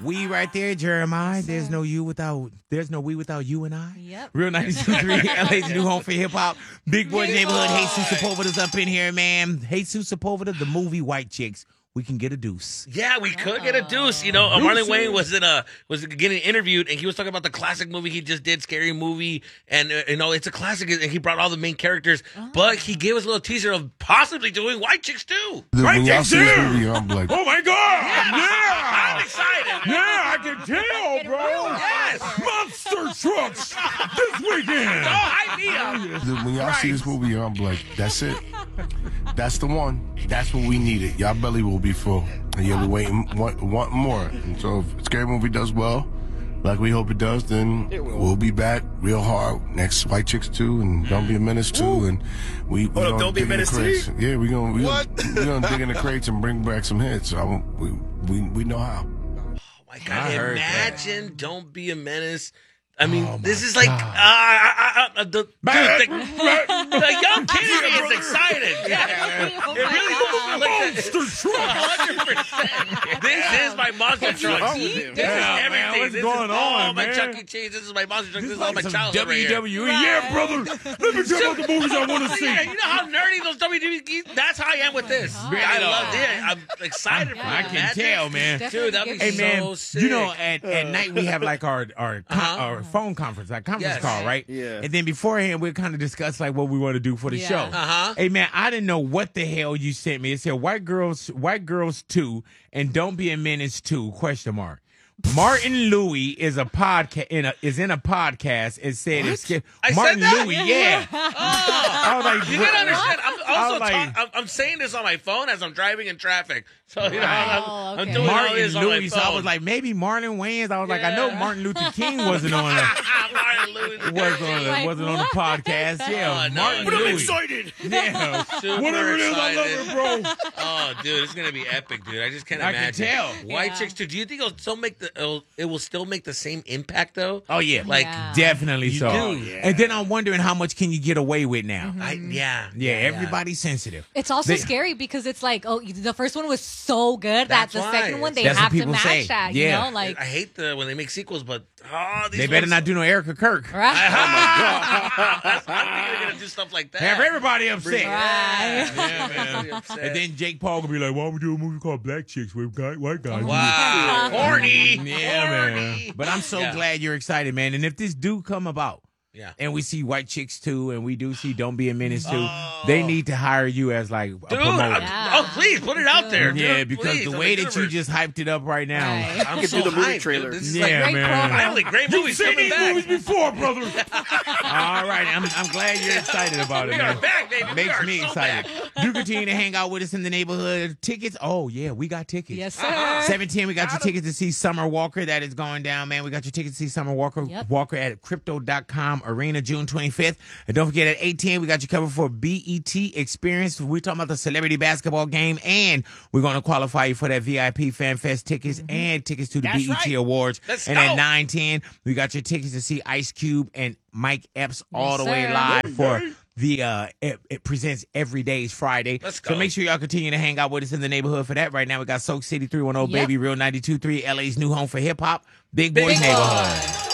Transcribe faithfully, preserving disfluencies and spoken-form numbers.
We right there, Jeremiah. There's no you without, there's no we without you and I. Yep. Real ninety-two point three, L A's new home for hip hop. Big Boy Neighborhood. Jesus Sepulveda's up in here, man. Jesus Sepulveda, the movie White Chicks. We can get a deuce. Yeah, we could get a deuce. You know, uh, Marlon Wayne was in a was getting interviewed, and he was talking about the classic movie he just did, Scary Movie, and uh, you know it's a classic, and he brought all the main characters. Oh. But he gave us a little teaser of possibly doing White Chicks too. The, White Chicks too. Movie, I'm like, oh my god! Yeah, yeah. I'm excited. Yeah, I can tell, bro. Yes, monster trucks this weekend. Oh, hype me up. The, when y'all see this movie, I'm like, that's it. That's the one. That's what we needed. Y'all belly will be full. And you'll be waiting, want, want more. And so if Scary Movie does well, like we hope it does, then we'll be back real hard next White Chicks two and Don't Be a Menace two. Ooh. And we, we oh, gonna Don't Be a Menace two? Yeah, we're going we gonna, we gonna dig in the crates and bring back some hits. I, we, we, we know how. Oh, my God. I heard Imagine that. Don't Be a Menace. I mean, oh this is like, uh, uh, uh, the, dude, the, the young kid is excited. Yeah. Oh it really God. looks like monster truck. one hundred percent. This is my monster truck. This is Yeah, everything. man, what's this going is on, all my man? Chuck E. Cheese. This is my monster truck. This, This is all my some childhood right W W E. here. Yeah, brother. Let me tell you about the movies I want to see. Yeah, you know how nerdy those W W E, that's how I am with this. Really? I love it. I'm excited for I the can magic. tell, man. Dude, that'd be Hey so man, sick. you know, at, at night we have like our our, con- Uh-huh. our phone conference, like conference Yes. call, right? Yeah. And then beforehand we kind of discuss like what we want to do for the Yeah. show. Uh-huh. Hey man, I didn't know what the hell you sent me. It said White Girls, White Girls two, and Don't Be a Menace two? Question mark. Martin Louis is a podcast in a is in a podcast and said What? it's sca- I said Martin that? Louis, yeah. Oh. I was like, You what- gotta understand. I'm I also was like- talk, I'm, I'm saying this on my phone as I'm driving in traffic. So you know, Right. I'm, Oh, I'm okay. doing all Martin this on my Louis. phone. So I was like, maybe Marlon Wayans. I was like, I know Yeah. Martin Luther King wasn't on it. Martin Louis. was on Like, wasn't on the what? podcast. Yeah, Oh, no, Martin But I'm Louis. excited. Yeah, Super whatever it is, I love excited. it, bro. Oh, dude, it's gonna be epic, dude. I just can't I can imagine. tell. White Yeah. Chicks too. Do you think it'll still make the? It'll, it will still make the same impact though? Oh yeah, Like, Yeah. definitely You so. do. And then I'm wondering how much can you get away with now? I yeah. Yeah, everybody's sensitive. It's also They- scary because it's like, oh, the first one was so good that That's the why. second one they That's what have to people match say. that. Yeah. You know, like I hate the when they make sequels, but oh, these They better ones- not do no Erica Kirk. right. I think they're gonna do stuff like that. Have everybody upset. Right. Yeah, Everybody man. upset. And then Jake Paul could be like, "Why don't we do a movie called Black Chicks with guy, white guys?" Wow, horny. Yeah, horny. man. But I'm so Yeah. glad you're excited, man. And if this do come about, Yeah. and we see White Chicks too, and we do see Don't Be a Menace too, Oh. they need to hire you as like a Dude, promoter. I'm- Yeah. oh please put it out there. Dude, Yeah, because please, the on way that you universe. just hyped it up right now. Right. I'm could so do the movie hyped, trailer. dude. This is Yeah, like Great man. promo. finally great movies coming back. before, brother. All right, I'm, I'm glad you're excited about it, We man. are back, baby. We Makes are me so excited. back. Do continue to hang out with us in the neighborhood. Tickets? Oh, yeah, we got tickets. Yes, sir. Uh-huh. seven ten, we got your tickets to see Summer Walker. That is going down, man. We got your tickets to see Summer Walker Yep. Walker at crypto dot com Arena, June twenty-fifth. And don't forget, at eight ten, we got you covered for B E T Experience. We're talking about the celebrity basketball game, and we're going to qualify you for that V I P Fan Fest tickets and tickets to the That's B E T right. Awards. Let's and go. at nine ten, we got your tickets to see Ice Cube and Mike Epps all Yes, the way sir. live for the uh it, it presents Every Day's Friday. Let's So go. make sure y'all continue to hang out with us in the neighborhood for that. Right now we got Soak City three one zero Yep. Baby Real ninety-two point three, L A's new home for hip hop. Big Boys Big Neighborhood. Boy.